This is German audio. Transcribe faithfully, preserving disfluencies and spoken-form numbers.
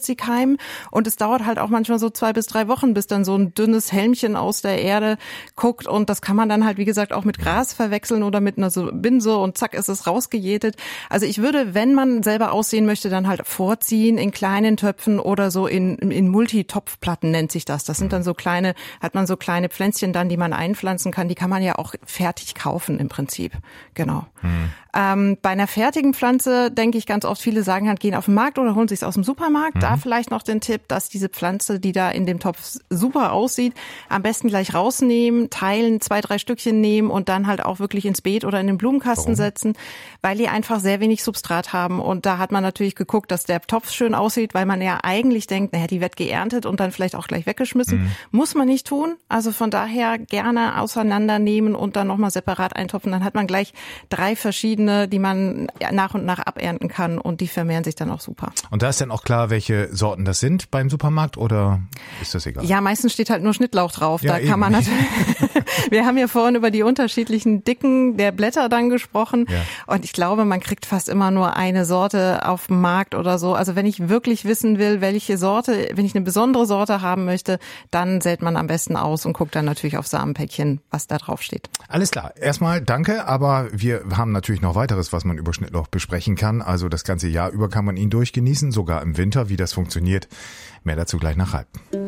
sie keimen. Und es dauert halt auch manchmal so zwei bis drei Wochen, bis dann so ein dünnes Helmchen aus der Erde guckt. Und das kann man dann halt, wie gesagt, auch mit Gras verwechseln oder mit einer so Binse und zack ist es rausgejätet. Also ich würde, wenn man selber aussehen möchte, dann halt vorziehen in kleinen Töpfen oder so in, in Multitopfplatten nennt sich das. Das sind dann so kleine, hat man so kleine Pflänzchen dann, die man einpflanzen kann. Die kann man ja auch fertig kaufen im Prinzip. Genau. Mhm. Ähm, bei einer fertigen Pflanze denke ich ganz oft, viele sagen halt, gehen auf den Markt oder holen sich es aus dem Supermarkt. Mhm. Da vielleicht noch den Tipp, dass diese Pflanze, die da in dem Topf super aussieht, am besten gleich rausnehmen, teilen, zwei, drei Stückchen nehmen und dann halt auch wirklich ins Beet oder in den Blumenkasten Warum? setzen, weil die einfach sehr wenig Substrat haben. Und da hat man natürlich geguckt, dass der Topf schön aussieht, weil man ja eigentlich denkt, naja, die wird geerntet und dann vielleicht auch gleich weggeschmissen. Mhm. Muss man nicht tun. Also von daher gerne auseinandernehmen und dann nochmal separat eintopfen. Dann hat man gleich drei verschiedene, die man nach und nach abernten kann und die vermehren sich dann auch super. Und da ist dann auch klar, welche Sorten das sind beim Supermarkt oder ist das egal? Ja, meistens steht halt nur Schnittlauch drauf. Ja, da eben. kann man natürlich. Wir haben ja vorhin über die unterschiedlichen Dicken der Blätter dann gesprochen. Ja. Und ich glaube, man kriegt fast immer nur eine Sorte auf dem Markt oder so. Also wenn ich wirklich wissen will, welche Sorte, wenn ich eine besondere Sorte haben möchte, dann sät man am besten aus und guckt dann natürlich auf Samenpäckchen, was da drauf steht. Alles klar. Erstmal danke, aber wir haben natürlich noch weiteres, was man über Schnittlauch besprechen kann. Also das ganze Jahr über kann man ihn durchgenießen, sogar im Winter. Wie das funktioniert, mehr dazu gleich nach halb.